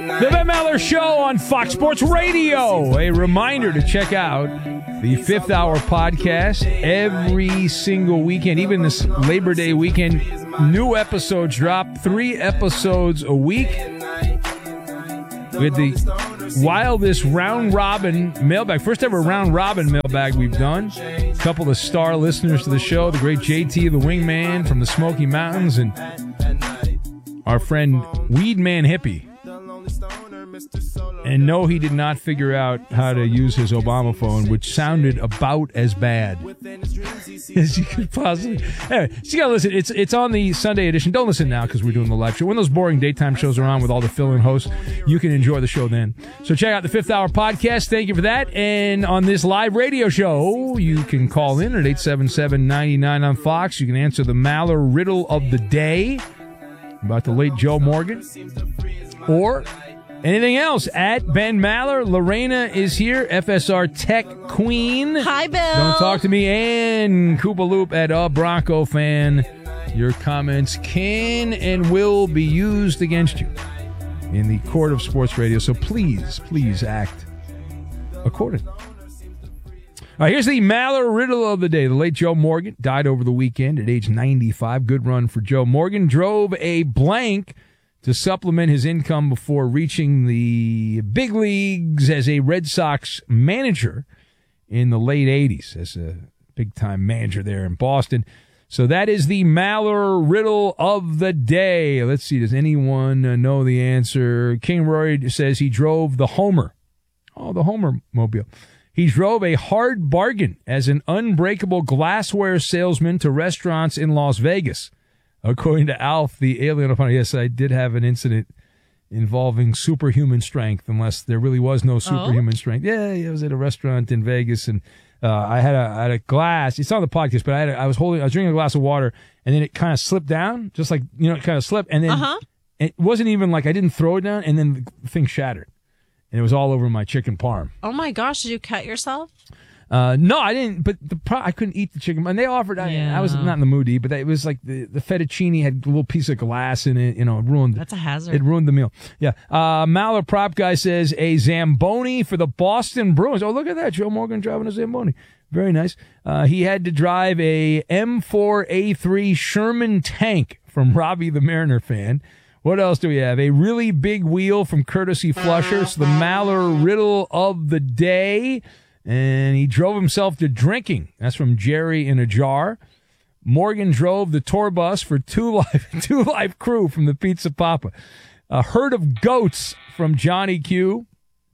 The Ben Maller Show on Fox Sports Radio. A reminder to check out the Fifth Hour podcast every single weekend, even this Labor Day weekend. New episodes drop, 3 episodes a week. We had the wildest round-robin mailbag, first ever round-robin mailbag we've done. A couple of star listeners to the show, the great JT, the Wingman from the Smoky Mountains, and our friend Weedman Hippie. And no, he did not figure out how to use his Obama phone, which sounded about as bad as you could possibly. Anyway, so you got to listen. It's on the Sunday edition. Don't listen now because we're doing the live show. When those boring daytime shows are on with all the fill-in hosts, you can enjoy the show then. So check out the Fifth Hour podcast. Thank you for that. And on this live radio show, you can call in at 877-99 on Fox. You can answer the Maller riddle of the day about the late Joe Morgan. Or anything else at Ben Maller. Lorena is here, FSR Tech Queen. Hi, Bill. Don't talk to me. And Koopa Loop at Bronco Fan. Your comments can and will be used against you in the court of sports radio. So please act accordingly. All right, here's the Maller riddle of the day. The late Joe Morgan died over the weekend at age 95. Good run for Joe Morgan. Drove a blank to supplement his income before reaching the big leagues as a Red Sox manager in the late 80s, as a big-time manager there in Boston. So that is the Maller riddle of the day. Let's see, does anyone know the answer? King Rory says he drove the Homer. Oh, the Homer mobile. He drove a hard bargain as an unbreakable glassware salesman to restaurants in Las Vegas. According to Alf, the alien opponent, yes, I did have an incident involving superhuman strength, unless there really was no superhuman strength. Yeah, it was at a restaurant in Vegas, and I had a glass. It's on the podcast, but I was drinking a glass of water, and then it kind of slipped down, just like, it kind of slipped, and then it wasn't even like I didn't throw it down, and then the thing shattered, and it was all over my chicken parm. Oh my gosh, did you cut yourself? No, I didn't, but I couldn't eat the chicken. And they offered, I was not in the mood to eat, but it was like the fettuccine had a little piece of glass in it, it ruined. That's a hazard. It ruined the meal. Yeah. Maller Prop Guy says a Zamboni for the Boston Bruins. Oh, look at that. Joe Morgan driving a Zamboni. Very nice. He had to drive a M4A3 Sherman tank from Robbie the Mariner fan. What else do we have? A really big wheel from Courtesy Flusher. So the Maller riddle of the day. And he drove himself to drinking. That's from Jerry in a Jar. Morgan drove the tour bus for Two Life Crew from the Pizza Papa. A herd of goats from Johnny Q.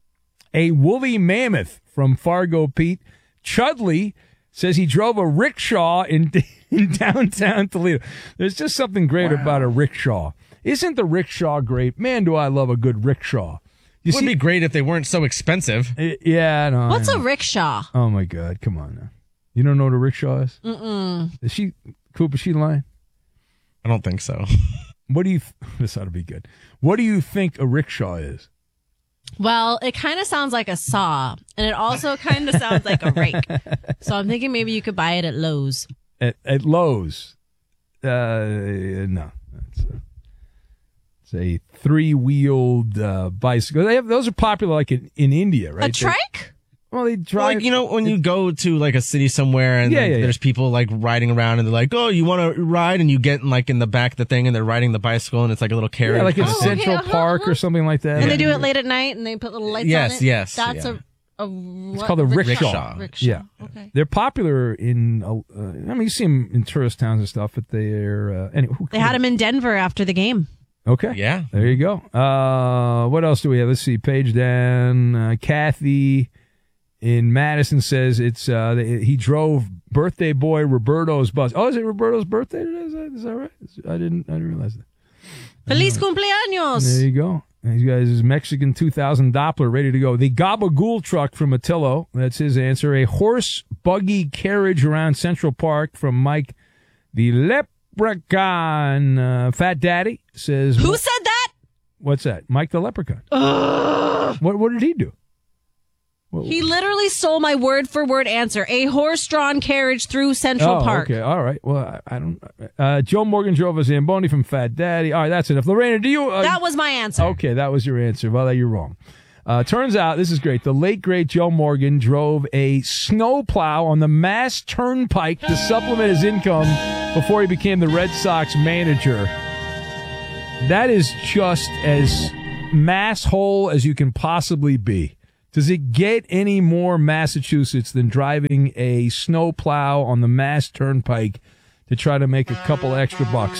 A woolly mammoth from Fargo Pete. Chudley says he drove a rickshaw in downtown Toledo. There's just something great about a rickshaw. Isn't the rickshaw great? Man, do I love a good rickshaw. It would be great if they weren't so expensive. Yeah, no. What's a rickshaw? Oh, my God. Come on now. You don't know what a rickshaw is? Mm-mm. Is she lying? I don't think so. What do you... This ought to be good. What do you think a rickshaw is? Well, it kind of sounds like a saw, and it also kind of sounds like a rake. So I'm thinking maybe you could buy it at Lowe's. At Lowe's? No. It's a 3-wheeled bicycle. Those are popular, like in India, right? A trike? Well, they drive. Like, when you go to like a city somewhere and there's people like riding around and they're like, oh, you want to ride? And you get in the back of the thing and they're riding the bicycle and it's like a little carriage. Yeah, like in Central Park or something like that. And they do it late at night and they put little lights on it? Yes. That's it's called a rickshaw. Yeah. Okay. They're popular in, you see them in tourist towns and stuff, but they're, anyway. They had them in Denver after the game. Okay. Yeah. There you go. What else do we have? Let's see. Page down. Kathy in Madison says he drove birthday boy Roberto's bus. Oh, is it Roberto's birthday today? Is that right? I didn't realize that. Feliz cumpleaños. There you go. These guys is Mexican 2000 Doppler ready to go. The Gabagool truck from Attillo. That's his answer. A horse buggy carriage around Central Park from Mike. The Leprechaun. Fat Daddy says. Who said that? What's that? Mike the Leprechaun. What did he do? He literally stole my word-for-word answer. A horse-drawn carriage through Central Park. Okay, all right. Well, I don't. Joe Morgan drove a Zamboni from Fat Daddy. All right, that's enough. Lorena, do you? That was my answer. Okay, that was your answer. Well, you're wrong. Turns out, this is great. The late, great Joe Morgan drove a snowplow on the Mass Turnpike to supplement his income before he became the Red Sox manager. That is just as masshole as you can possibly be. Does it get any more Massachusetts than driving a snowplow on the Mass Turnpike to try to make a couple extra bucks?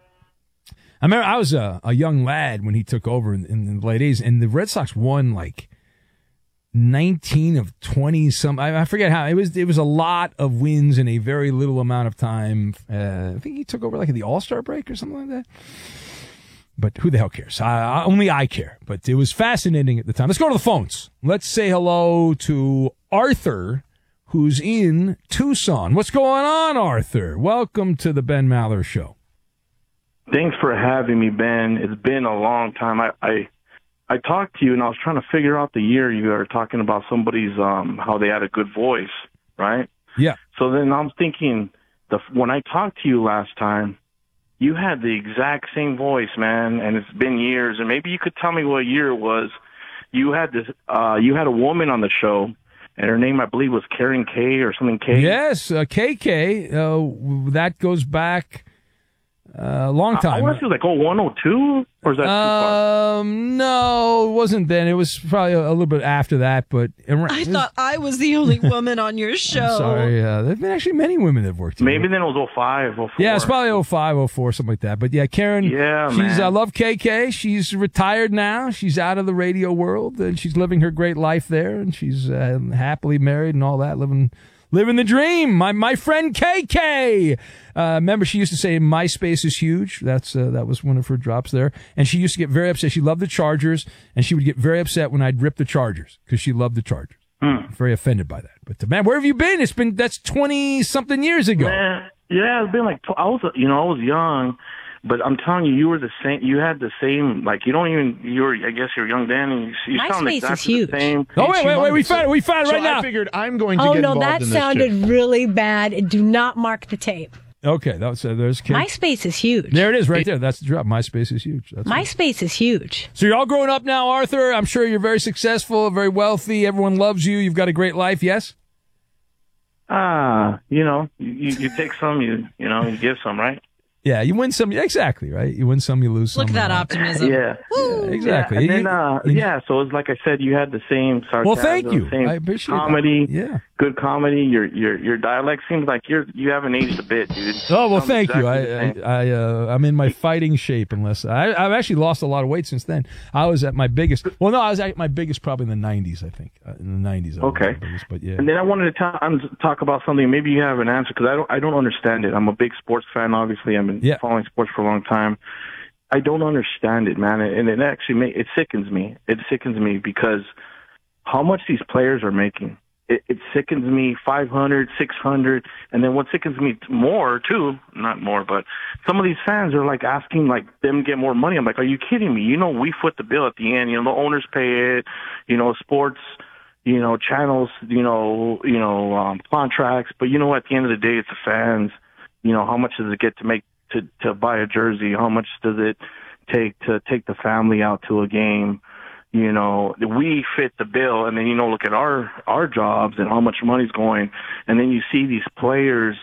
I remember I was a young lad when he took over in the late 80s, and the Red Sox won like 19 of 20 some. I forget how. It was a lot of wins in a very little amount of time. I think he took over like at the All-Star break or something like that. But who the hell cares? Only I care. But it was fascinating at the time. Let's go to the phones. Let's say hello to Arthur, who's in Tucson. What's going on, Arthur? Welcome to the Ben Maller Show. Thanks for having me, Ben. It's been a long time. I talked to you, and I was trying to figure out the year you were talking about somebody's how they had a good voice, right? Yeah. So then I'm thinking, when I talked to you last time, you had the exact same voice, man, and it's been years. And maybe you could tell me what year it was. You had this. You had a woman on the show, and her name, I believe, was Karen K or something K. Yes, KK. That goes back a long time. I want to say like 102, or is that too far? No, it wasn't then. It was probably a little bit after that. But I thought I was the only woman on your show. I'm sorry, there've been actually many women that have worked here. Maybe then it was 05, 04. Yeah, it's probably 05, 04, something like that. But yeah, Karen. Yeah, man. I love KK. She's retired now. She's out of the radio world, and she's living her great life there, and she's happily married and all that, living the dream. My friend KK. Remember, she used to say MySpace is huge. That was one of her drops there. And she used to get very upset. She loved the Chargers, and she would get very upset when I'd rip the Chargers because she loved the Chargers. Very offended by that. But man, where have you been? That's 20 something years ago. Man, yeah, it's been like I was young. But I'm telling you, you were the same. You had the same. Like I guess you're young then. And you sound exactly the same. Oh wait! We found it right now. I figured I'm going to get involved in this. Oh no, that sounded really bad. Do not mark the tape. Okay, there's Kim. MySpace is huge. There it is, right there. That's the drop. MySpace is huge. MySpace is huge. So you're all growing up now, Arthur. I'm sure you're very successful, very wealthy. Everyone loves you. You've got a great life. Yes. You take some, you give some, right? Yeah, you win some. Exactly, right? You win some, you lose some. Look at that optimism. Yeah. Exactly. Yeah, and then, so it's like I said, you had the same sarcasm. Well, thank you. Same I appreciate comedy. That. Yeah. Good comedy. Your dialect seems like you haven't aged a bit, dude. Oh, well, thank you. I'm in my fighting shape unless I've actually lost a lot of weight since then. I was at my biggest. Well, no, I was at my biggest probably in the 90s, I think. In the 90s. Okay. But yeah. And then I wanted to talk about something. Maybe you have an answer because I don't understand it. I'm a big sports fan, obviously. I've been following sports for a long time. I don't understand it, man, and it actually it sickens me. It sickens me because how much these players are making. It sickens me. 500, 600, and then what sickens me more too, not more, but some of these fans are like asking like them to get more money. I'm like, are you kidding me? We foot the bill at the end. The owners pay it. Sports. Channels. Contracts. But at the end of the day, it's the fans. How much does it get to make? To buy a jersey, how much does it take to take the family out to a game? We fit the bill, and then look at our jobs and how much money's going, and then you see these players,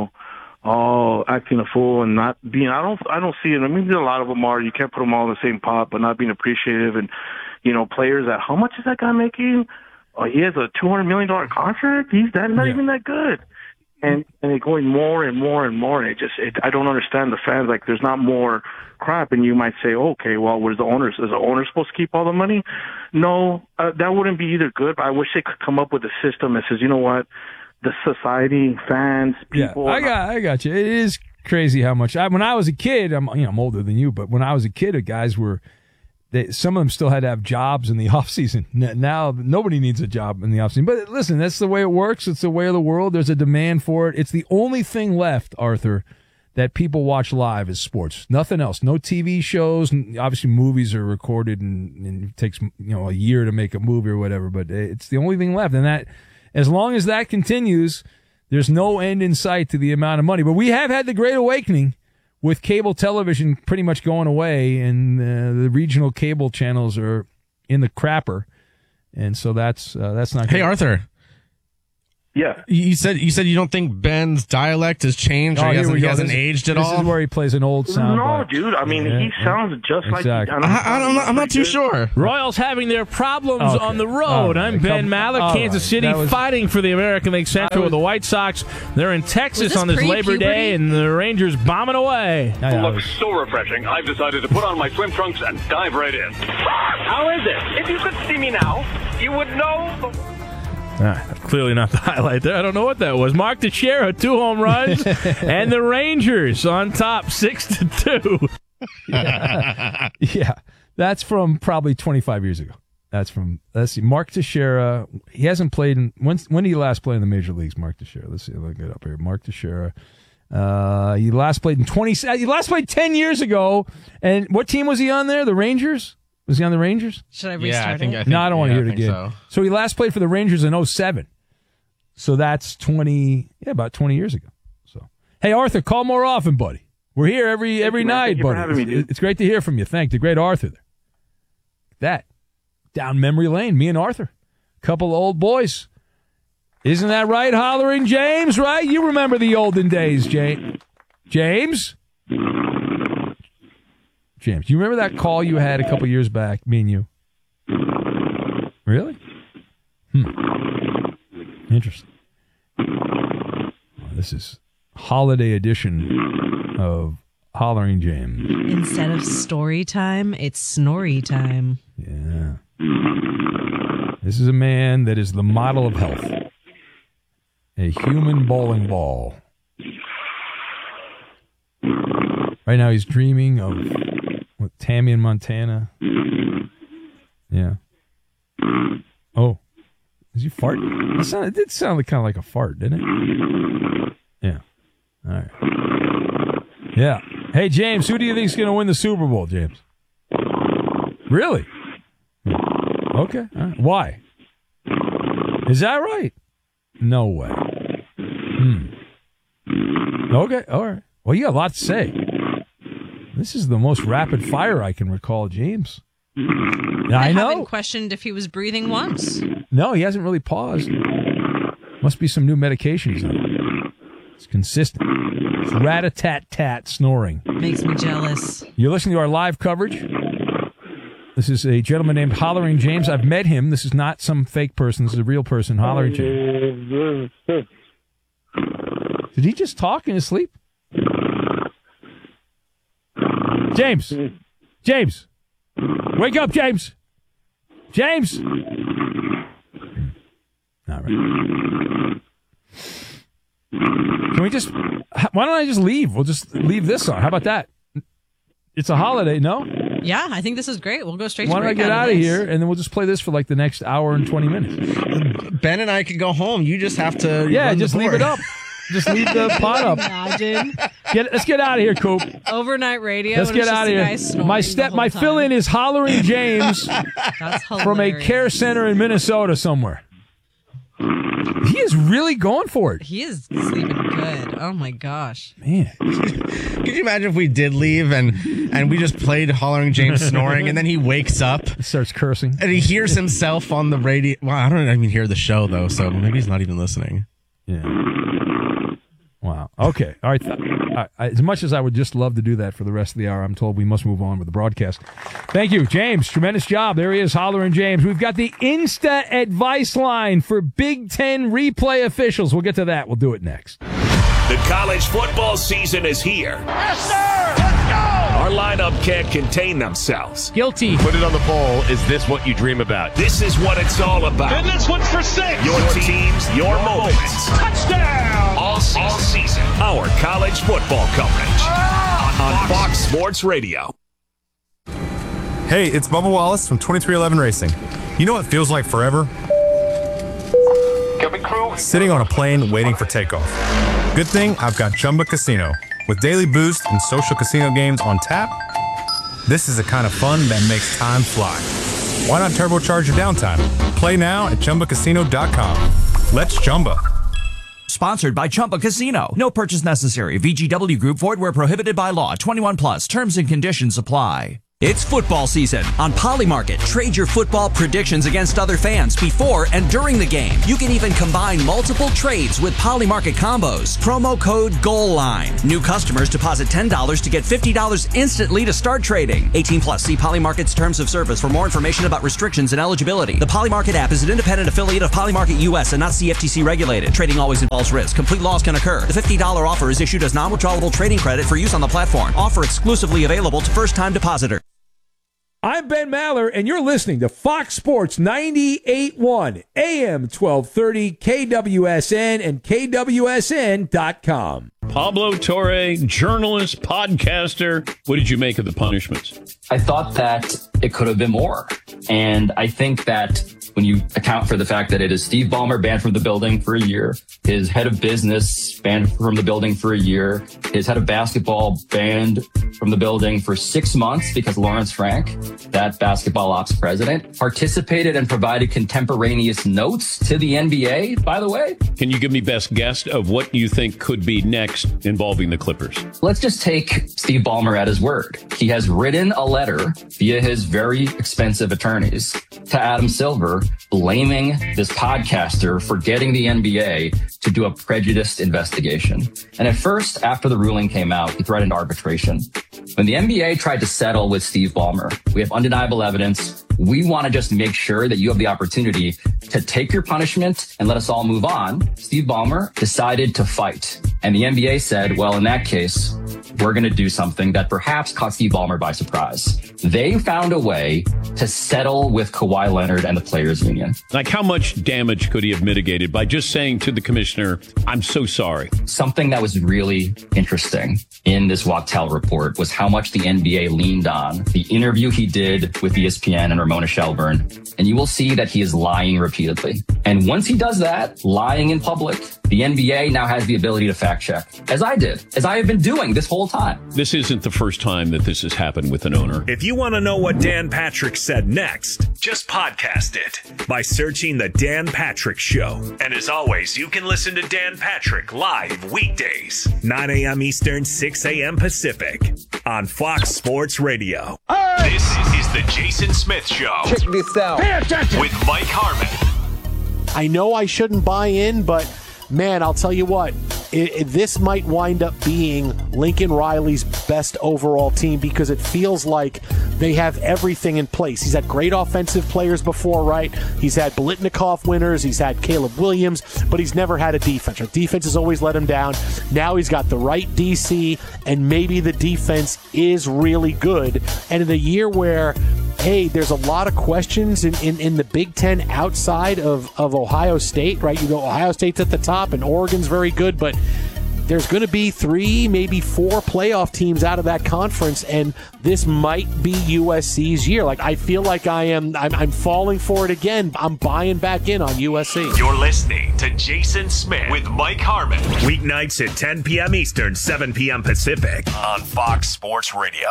all acting a fool and not being. I don't see it. I mean, a lot of them are. You can't put them all in the same pot, but not being appreciative. And players that how much is that guy making? Oh, he has a $200 million contract. He's not even that good. And it going more and more and more. And I don't understand the fans. Like, there's not more crap. And you might say, okay, well, is the owner supposed to keep all the money? No, that wouldn't be either good. But I wish they could come up with a system that says, you know what, the society, fans, people. Yeah, I got you. It is crazy how much. When I was a kid, I'm older than you, but when I was a kid, guys were. Some of them still had to have jobs in the off season. Now nobody needs a job in the off season. But listen, that's the way it works. It's the way of the world. There's a demand for it. It's the only thing left, Arthur, that people watch live is sports. Nothing else. No TV shows. Obviously, movies are recorded and it takes a year to make a movie or whatever. But it's the only thing left, and that as long as that continues, there's no end in sight to the amount of money. But we have had the Great Awakening with cable television pretty much going away, and the regional cable channels are in the crapper, and so that's not good. Hey, Arthur. Yeah. You said you don't think Ben's dialect has changed or he hasn't aged at all? This is where he plays an old sound. No, dude. I mean, he sounds just exactly. like... I'm not too sure. Royals having their problems on the road. I'm Ben Malik, Kansas City, fighting for the American League Central with the White Sox. They're in Texas on this Labor Day, and the Rangers bombing away. It looks so refreshing. I've decided to put on my swim trunks and dive right in. How is it? If you could see me now, you would know... Clearly not the highlight there. I don't know what that was. Mark Teixeira, 2 home runs, and the Rangers on top 6-2. Yeah, that's from probably 25 years ago. Let's see, Mark Teixeira. He hasn't played when did he last play in the major leagues? Mark Teixeira. Let's see. Let me get up here. Mark Teixeira. He last played He last played 10 years ago. And what team was he on there? The Rangers. Was he on the Rangers? Should I restart it? No, I don't want to hear it again. So he last played for the Rangers in 2007. So that's about 20 years ago. So, hey, Arthur, call more often, buddy. We're here every night, buddy. It's great to hear from you. Thank the great Arthur there. That. Down memory lane, me and Arthur. Couple of old boys. Isn't that right, Hollering James, right? You remember the olden days, James. James, you remember that call you had a couple years back, me and you? Really? Interesting. This is holiday edition of Hollering James. Instead of story time, it's snorry time. Yeah. This is a man that is the model of health. A human bowling ball. Right now he's dreaming of Tammy in Montana. Yeah. Oh. Is he farting? It did sound kind of like a fart, didn't it? Yeah. All right. Yeah. Hey, James, who do you think is going to win the Super Bowl, James? Really? Okay. All right. Why? Is that right? No way. Okay. All right. Well, you got a lot to say. This is the most rapid fire I can recall, James. I know. I haven't questioned if he was breathing once. No, he hasn't really paused. Must be some new medication he's on. It's consistent. It's rat-a-tat-tat snoring. Makes me jealous. You're listening to our live coverage. This is a gentleman named Hollering James. I've met him. This is not some fake person. This is a real person, Hollering James. Did he just talk in his sleep? James! James! Wake up, James! James! All right. Can we just... Why don't I just leave? We'll just leave this on. How about that? It's a holiday, no? Yeah, I think this is great. We'll go straight to break. Why don't I get out of here, and then we'll just play this for like the next hour and 20 minutes. Ben and I could go home. You just have to... Yeah, just leave it up. Just leave the pot up. Imagine. Let's get out of here, Coop. Overnight radio. Let's get out of here. My fill-in is Hollering James from a care center in Minnesota somewhere. He is really going for it. He is sleeping good. Oh my gosh, man! Could you imagine if we did leave and we just played Hollering James snoring, and then he wakes up, starts cursing, and he hears himself on the radio? Well, I don't even hear the show though, so maybe he's not even listening. Yeah. Wow. Okay. All right. As much as I would just love to do that for the rest of the hour, I'm told we must move on with the broadcast. Thank you, James. Tremendous job. There he is, Hollering James. We've got the Insta advice line for Big Ten replay officials. We'll get to that. We'll do it next. The college football season is here. Yes, sir! Let's go! Our lineup can't contain themselves. Guilty. Put it on the poll. Is this what you dream about? This is what it's all about. And this one's for 6. Your teams, your moments. Touchdown! All season. Our college football coverage on Fox Sports Radio. Hey, it's Bubba Wallace from 2311 Racing. You know what feels like forever? Sitting on a plane waiting for takeoff. Good thing I've got Chumba Casino. With daily boost and social casino games on tap, this is the kind of fun that makes time fly. Why not turbocharge your downtime? Play now at ChumbaCasino.com. Let's Chumba. Sponsored by Chumba Casino. No purchase necessary. VGW Group. Void where prohibited by law. 21 plus. Terms and conditions apply. It's football season. On Polymarket, trade your football predictions against other fans before and during the game. You can even combine multiple trades with Polymarket combos. Promo code GOALLINE. New customers deposit $10 to get $50 instantly to start trading. 18 plus. See Polymarket's terms of service for more information about restrictions and eligibility. The Polymarket app is an independent affiliate of Polymarket US and not CFTC regulated. Trading always involves risk. Complete loss can occur. The $50 offer is issued as non-withdrawable trading credit for use on the platform. Offer exclusively available to first-time depositors. I'm Ben Maller, and you're listening to Fox Sports 98.1 AM 1230 KWSN and KWSN.com. Pablo Torre, journalist, podcaster. What did you make of the punishments? I thought that it could have been more. And I think that when you account for the fact that it is Steve Ballmer banned from the building for a year, his head of business banned from the building for a year, his head of basketball banned from the building for 6 months because Lawrence Frank, that basketball ops president, participated and provided contemporaneous notes to the NBA, by the way. Can you give me best guess of what you think could be next involving the Clippers? Let's just take Steve Ballmer at his word. He has written a letter via his very expensive attorneys to Adam Silver blaming this podcaster for getting the NBA to do a prejudiced investigation. And at first, after the ruling came out, he threatened arbitration. When the NBA tried to settle with Steve Ballmer, we have undeniable evidence. We want to just make sure that you have the opportunity to take your punishment and let us all move on. Steve Ballmer decided to fight. And the NBA said, well, in that case, we're going to do something that perhaps caught Steve Ballmer by surprise. They found a way to settle with Kawhi Leonard and the Players Union. Like, how much damage could he have mitigated by just saying to the commissioner, I'm so sorry? Something that was really interesting in this Wachtell report was how much the NBA leaned on the interview he did with ESPN and Ramona Shelburne. And you will see that he is lying repeatedly. And once he does that, lying in public, the NBA now has the ability to fact check, as I did, as I have been doing this whole time. This isn't the first time that this has happened with an owner. If you want to know what Dan Patrick said next, just podcast it by searching The Dan Patrick Show. And as always, you can listen to Dan Patrick live weekdays, 9 a.m. Eastern, 6 a.m. Pacific on Fox Sports Radio. Hey! This is The Jason Smith Show. Check this out. Pay attention. With Mike Harmon. I know I shouldn't buy in, but man, I'll tell you what, this might wind up being Lincoln Riley's best overall team because it feels like they have everything in place. He's had great offensive players before, right? He's had Biletnikoff winners. He's had Caleb Williams, but he's never had a defense. Right? Defense has always let him down. Now he's got the right DC, and maybe the defense is really good. And in a year where, hey, there's a lot of questions in the Big Ten outside of Ohio State, right? You go, Ohio State's at the top and Oregon's very good, but there's going to be 3, maybe 4 playoff teams out of that conference, and this might be USC's year. Like, I feel like I'm falling for it again. I'm buying back in on USC. You're listening to Jason Smith with Mike Harmon. Weeknights at 10 p.m. Eastern, 7 p.m. Pacific on Fox Sports Radio.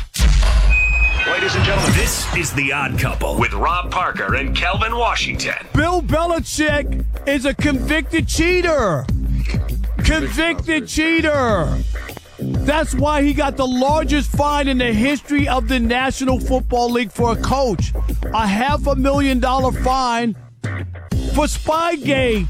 Ladies and gentlemen, this is The Odd Couple with Rob Parker and Kelvin Washington. Bill Belichick is a convicted cheater. Convicted cheater. That's why he got the largest fine in the history of the National Football League for a coach. A $500,000 fine for Spygate.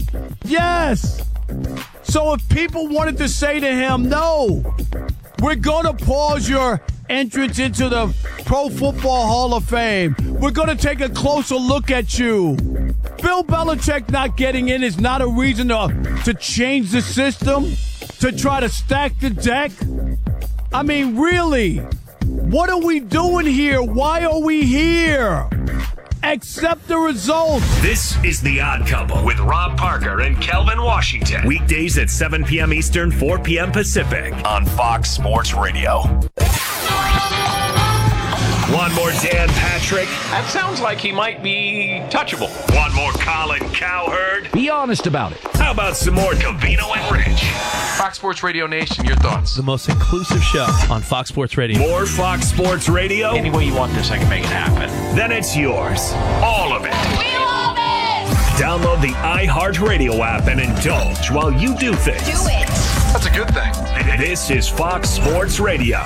Yes. So if people wanted to say to him, no, we're going to pause your entrance into the Pro Football Hall of Fame. We're going to take a closer look at you. Bill Belichick not getting in is not a reason to change the system, to try to stack the deck. I mean, really, what are we doing here? Why are we here? Accept the results. This is The Odd Couple with Rob Parker and Kelvin Washington. Weekdays at 7 p.m. Eastern, 4 p.m. Pacific on Fox Sports Radio. Want more Dan Patrick? That sounds like he might be touchable. Want more Colin Cowherd? Be honest about it. How about some more Covino and Rich? Fox Sports Radio Nation, your thoughts? The most inclusive show on Fox Sports Radio. More Fox Sports Radio? Any way you want this, I can make it happen. Then it's yours. All of it. We love it! Download the iHeartRadio app and indulge while you do things. Do it! That's a good thing. This is Fox Sports Radio.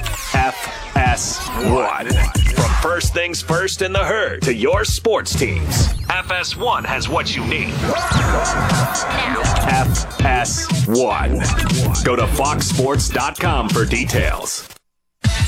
FS1. From first things first in the herd to your sports teams, FS1 has what you need. FS1. Go to foxsports.com for details.